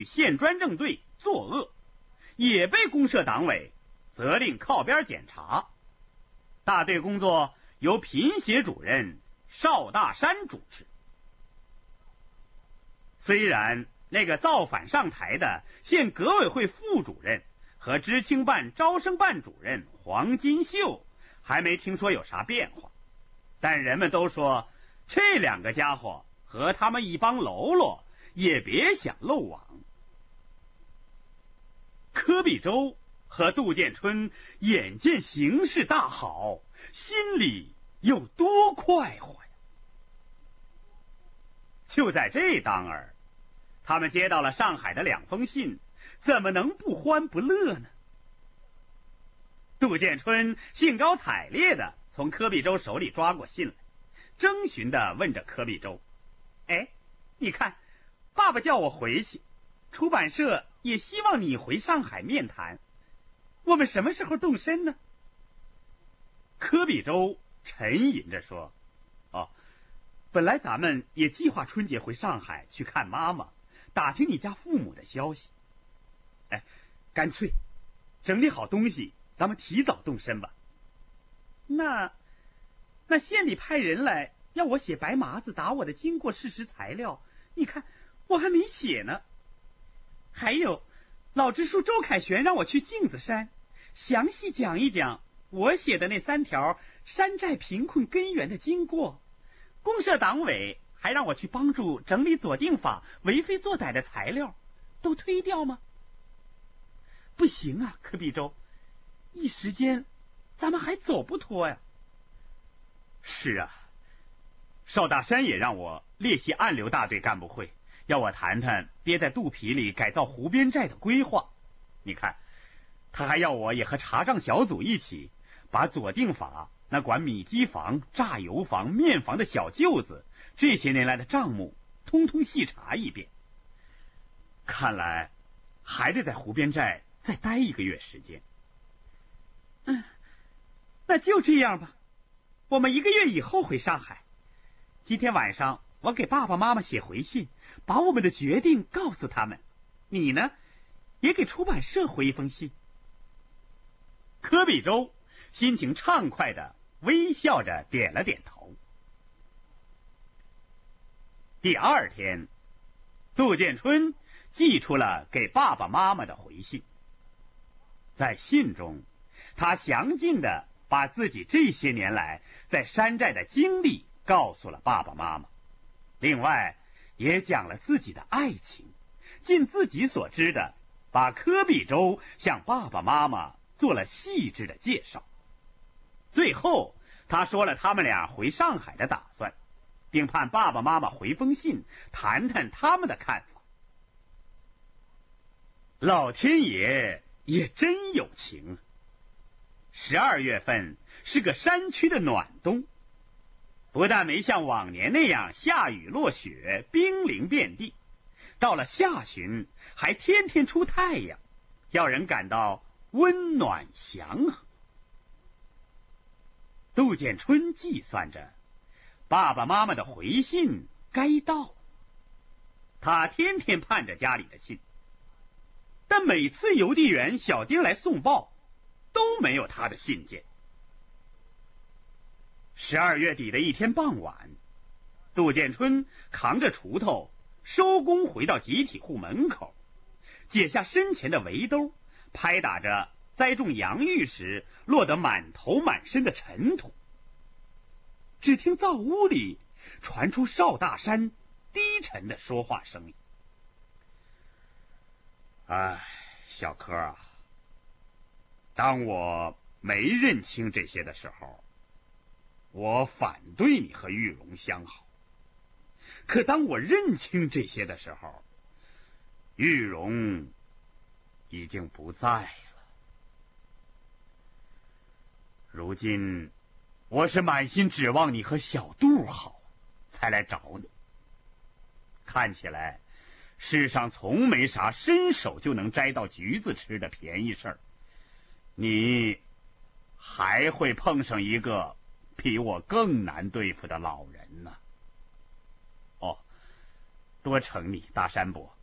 县专政队作恶，也被公社党委责令靠边检查。大队工作由贫协主任邵大山主持。虽然那个造反上台的县革委会副主任和知青办招生办主任黄金秀还没听说有啥变化，但人们都说这两个家伙和他们一帮喽啰也别想漏网。柯必洲和杜建春眼见形势大好，心里有多快活呀！就在这当儿，他们接到了上海的2封信，怎么能不欢不乐呢？杜建春兴高采烈地从柯必洲手里抓过信来，征询地问着柯必洲：“哎，你看，爸爸叫我回去，出版社也希望你回上海面谈，我们什么时候动身呢？”柯必洲沉吟着说：“哦，本来咱们也计划春节回上海去看妈妈，打听你家父母的消息。哎，干脆整理好东西，咱们提早动身吧。”那县里派人来要我写白麻子打我的经过事实材料，你看我还没写呢。还有老支书周凯旋让我去镜子山详细讲一讲我写的那3条山寨贫困根源的经过。公社党委还让我去帮助整理左定法为非作歹的材料，都推掉吗？不行啊，柯必洲，一时间咱们还走不脱呀。是啊，邵大山也让我列席暗流大队干部会，要我谈谈憋在肚皮里改造湖边寨的规划。你看，他还要我也和查账小组一起把左定法那管米机房、榨油房、面房的小舅子这些年来的账目通通细查一遍。看来还得在湖边寨再待1个月时间。那就这样吧，我们1个月以后回上海。今天晚上我给爸爸妈妈写回信，把我们的决定告诉他们。你呢，也给出版社回1封信。柯必洲心情畅快地微笑着点了点头。第2天，杜建春寄出了给爸爸妈妈的回信。在信中，他详尽地把自己这些年来在山寨的经历告诉了爸爸妈妈，另外也讲了自己的爱情，尽自己所知的把柯必洲向爸爸妈妈做了细致的介绍。最后他说了他们俩回上海的打算，并盼爸爸妈妈回封信谈谈他们的看法。老天爷也真有情，12月份是个山区的暖冬，不但没像往年那样下雨落雪，冰凌遍地，到了下旬还天天出太阳，叫人感到温暖祥和。杜建春计算着爸爸妈妈的回信该到，他天天盼着家里的信，但每次邮递员小丁来送报都没有他的信件。12月底的一天傍晚，杜建春扛着锄头收工回到集体户门口，解下身前的围兜，拍打着栽种洋芋时落得满头满身的尘土。只听灶屋里传出邵大山低沉的说话声音：“哎，小柯啊，当我没认清这些的时候，我反对你和玉荣相好。可当我认清这些的时候，玉荣已经不在了。如今我是满心指望你和小杜好，才来找你。看起来世上从没啥伸手就能摘到橘子吃的便宜事儿，你还会碰上一个比我更难对付的老人呢。哦，多承你，大山伯。